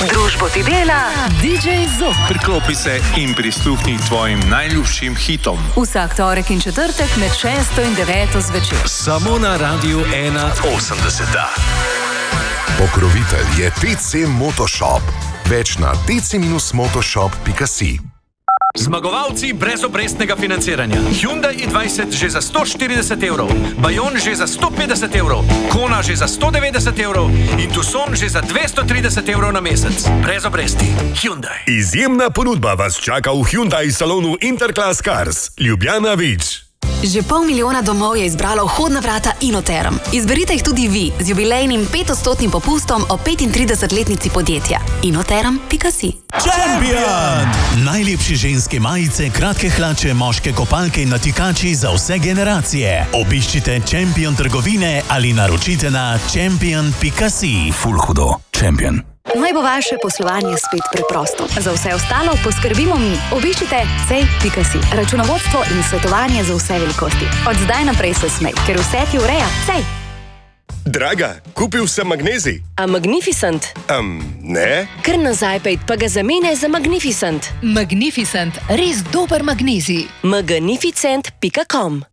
Družbo ti dela DJ Zok. Priklopi se in prisluhni tvojim najljubšim hitom. Vsak torek in četrtek med 6 in 9 zvečer. Samo na Radiu 81. Pokrovitelj je TC Motoshop. Več na tc-motoshop.si. Zmagovalci brezobrestnega financiranja. Hyundai i20 že za 140 evrov, Bayon že za 150 evrov, Kona že za 190 evrov in Tucson že za 230 evrov na mesec. Brez obresti. Hyundai. Izjemna ponudba vas čaka v Hyundai salonu Interclass Cars. Ljubljana Vič. Že 500 000 domov je izbralo vhodna vrata Inoterm. Izberite jih tudi vi z jubilejnim 5% popustom o 35-letnici podjetja. Inoterm.si. Champion! Najlepše ženske majice, kratke hlače, moške kopalke in natikači za vse generacije. Obiščite Champion trgovine ali naročite na champion.si. Ful hudo. Champion. Naj bo vaše poslovanje spet preprosto. Za vse ostalo poskrbimo mi. Obiščite cej.si. Računovodstvo in svetovanje za vse velikosti. Od zdaj naprej se smej, ker vse ti ureja cej. Draga, kupil sem magnezij. A Magnificent? Ne. Kar nazaj pejt, pa ga zamene za Magnificent. Magnificent, res dober magnezij. Magnificent.com.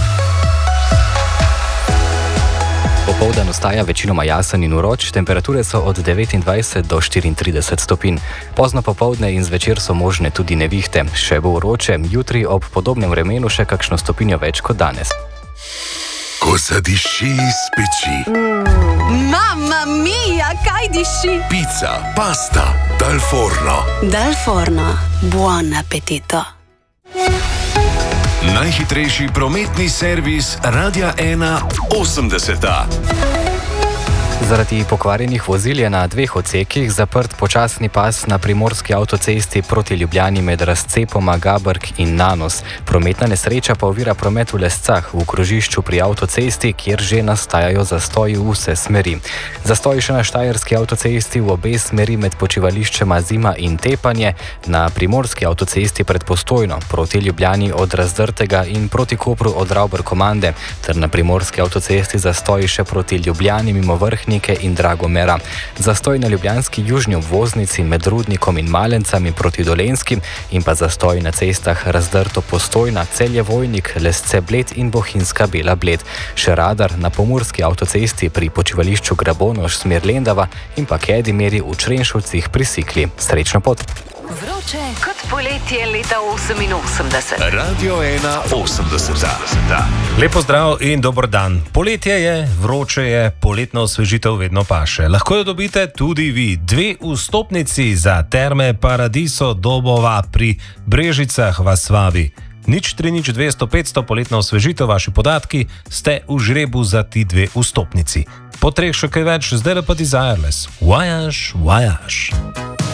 Popoldan ostaja večinoma jasen in vroč, temperature so od 29 do 34 stopinj. Pozno popoldne in zvečer so možne tudi nevihte. Še bo vroče, jutri ob podobnem vremenu še kakšno stopinjo več kot danes. Ko zadiši iz peči. Mamma mia, kaj diši? Pizza, pasta, dal forno. Dal forno. Buon appetito. Najhitrejši prometni servis Radia 81. Zaradi pokvarjenih vozil je na 2 odsekih zaprt počasni pas na primorski avtocesti proti Ljubljani med razcepoma Gabrk in Nanos. Prometna nesreča pa ovira promet v Lescah, v krožišču pri avtocesti, kjer že nastajajo zastoji v vse smeri. Zastoji še na štajerski avtocesti v obe smeri med počivališčema Zima in Tepanje, na primorski avtocesti pred Postojno, proti Ljubljani od Razdrtega in proti Kopru od Ravber-Komande, ter na primorski avtocesti zastoji še proti Ljubljani mimo Vrhnike in Dragomera. Zastoj na ljubljanski južni obvoznici med Rudnikom in Malencami proti Dolenskim in pa zastoj na cestah Razdrto Postojna, Celje Vojnik, Lesce Bled in Bohinjska Bela Bled. Še radar na pomurski avtocesti pri počivališču Grabonoš smer Lendava in pa Kedimeri v Črenšovcih pri Sikli. Srečno pot! Vroče kot poletje leta 88. Radio 81. Lepo zdrav in dober dan. Poletje je, vroče je, poletna osvežitev vedno paše. Lahko jo dobite tudi vi. 2 vstopnici za Terme Paradiso Dobova pri Brežicah vas vabi. 030 200 500 poletna osvežitev, vaši podatki, ste v žrebu za ti 2 vstopnici. Po 3 še kaj več, zdaj pa Desireless. Voyage, voyage.